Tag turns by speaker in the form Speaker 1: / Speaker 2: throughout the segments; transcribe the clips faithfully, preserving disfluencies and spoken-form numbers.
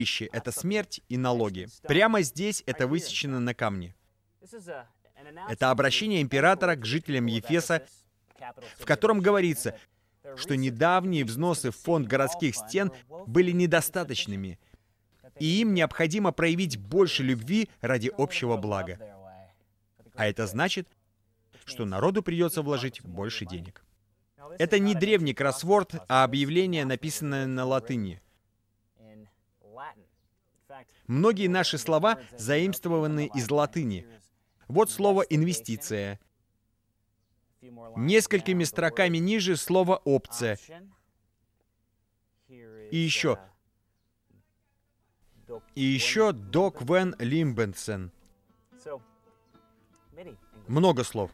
Speaker 1: жилище — это смерть и налоги. Прямо здесь это высечено на камне. Это обращение императора к жителям Ефеса, в котором говорится, что недавние взносы в фонд городских стен были недостаточными, и им необходимо проявить больше любви ради общего блага. А это значит, что народу придется вложить больше денег. Это не древний кроссворд, а объявление, написанное на латыни. Многие наши слова заимствованы из латыни. Вот слово «инвестиция». Несколькими строками ниже слово «опция». И еще. И еще «док вен лимбенсен». Много слов.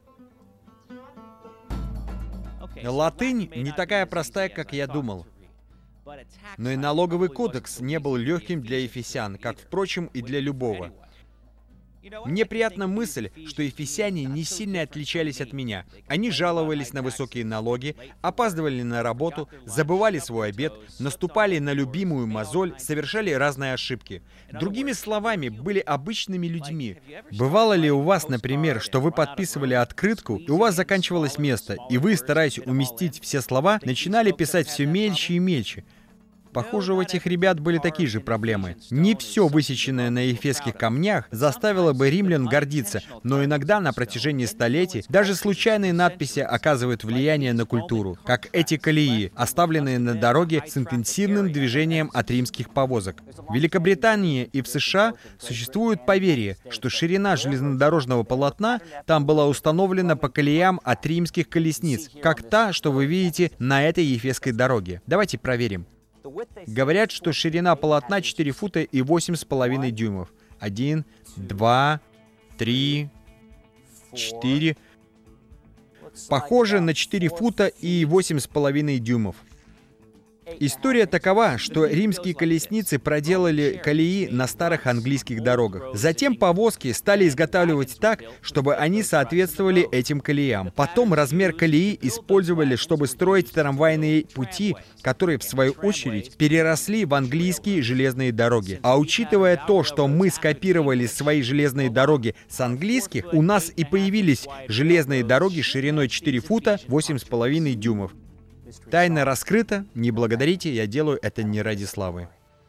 Speaker 1: Латынь не такая простая, как я думал. Но и налоговый кодекс не был легким для ефесян, как, впрочем, и для любого. Мне приятна мысль, что ефесяне не сильно отличались от меня. Они жаловались на высокие налоги, опаздывали на работу, забывали свой обед, наступали на любимую мозоль, совершали разные ошибки. Другими словами, были обычными людьми. Бывало ли у вас, например, что вы подписывали открытку, и у вас заканчивалось место, и вы, стараясь уместить все слова, начинали писать все мельче и мельче? Похоже, у этих ребят были такие же проблемы. Не все высеченное на ефесских камнях заставило бы римлян гордиться, но иногда на протяжении столетий даже случайные надписи оказывают влияние на культуру, как эти колеи, оставленные на дороге с интенсивным движением от римских повозок. В Великобритании и в США существует поверье, что ширина железнодорожного полотна там была установлена по колеям от римских колесниц, как та, что вы видите на этой ефесской дороге. Давайте проверим. Говорят, что ширина полотна четыре фута и восемь с половиной дюймов. Один, два, три, четыре. Похоже на четыре фута и восемь с половиной дюймов. История такова, что римские колесницы проделали колеи на старых английских дорогах. Затем повозки стали изготавливать так, чтобы они соответствовали этим колеям. Потом размер колеи использовали, чтобы строить трамвайные пути, которые, в свою очередь, переросли в английские железные дороги. А учитывая то, что мы скопировали свои железные дороги с английских, у нас и появились железные дороги шириной четыре фута восемь с половиной дюймов. Тайна раскрыта, не благодарите, я делаю это не ради славы.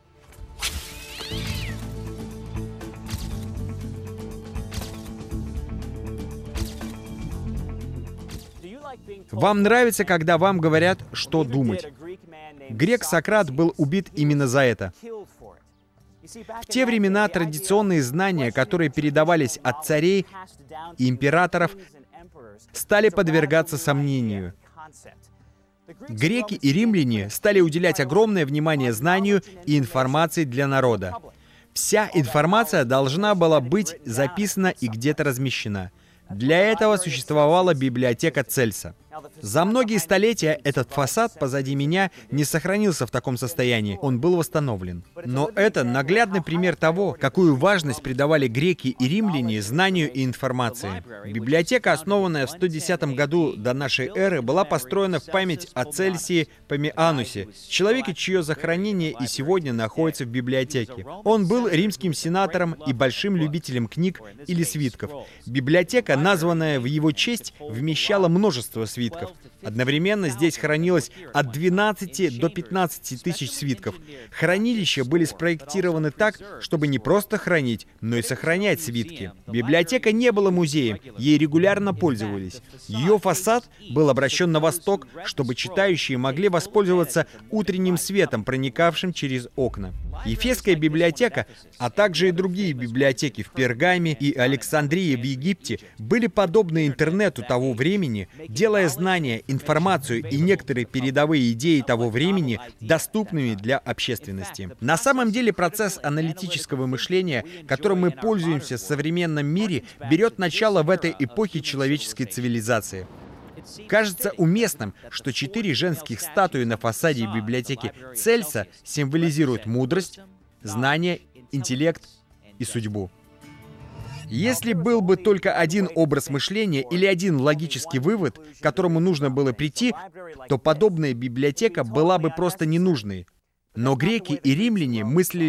Speaker 1: Вам нравится, когда вам говорят, что думать? Грек Сократ был убит именно за это. В те времена традиционные знания, которые передавались от царей и императоров, стали подвергаться сомнению. Греки и римляне стали уделять огромное внимание знанию и информации для народа. Вся информация должна была быть записана и где-то размещена. Для этого существовала библиотека Цельса. За многие столетия этот фасад позади меня не сохранился в таком состоянии, он был восстановлен. Но это наглядный пример того, какую важность придавали греки и римляне знанию и информации. Библиотека, основанная в сто десятом году до нашей эры, была построена в память о Цельсии Помианусе, человеке, чье захоронение и сегодня находится в библиотеке. Он был римским сенатором и большим любителем книг или свитков. Библиотека, названная в его честь, вмещала множество свитков. Одновременно здесь хранилось от двенадцати до пятнадцати тысяч свитков. Хранилища были спроектированы так, чтобы не просто хранить, но и сохранять свитки. Библиотека не была музеем, ей регулярно пользовались. Ее фасад был обращен на восток, чтобы читающие могли воспользоваться утренним светом, проникавшим через окна. Ефесская библиотека, а также и другие библиотеки в Пергаме и Александрии в Египте были подобны интернету того времени, делая знания, информацию и некоторые передовые идеи того времени доступными для общественности. На самом деле процесс аналитического мышления, которым мы пользуемся в современном мире, берет начало в этой эпохе человеческой цивилизации. Кажется уместным, что четыре женских статуи на фасаде библиотеки Цельса символизируют мудрость, знание, интеллект и судьбу. Если был бы только один образ мышления или один логический вывод, к которому нужно было прийти, то подобная библиотека была бы просто ненужной. Но греки и римляне мыслили